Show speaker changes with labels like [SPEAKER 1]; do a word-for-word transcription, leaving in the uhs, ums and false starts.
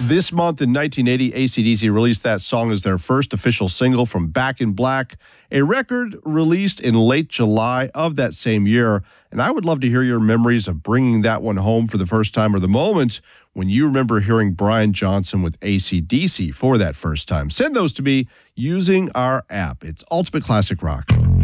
[SPEAKER 1] This month in nineteen eighty, A C D C released that song as their first official single from Back in Black, a record released in late July of that same year. And I would love to hear your memories of bringing that one home for the first time, or the moment when you remember hearing Brian Johnson with A C D C for that first time. Send those to me using our app. It's Ultimate Classic Rock.